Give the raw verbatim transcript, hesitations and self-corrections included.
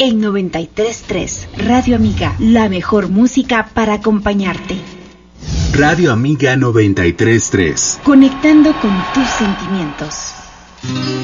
En noventa y tres punto tres, Radio Amiga, la mejor música para acompañarte. Radio Amiga noventa y tres punto tres. Conectando con tus sentimientos.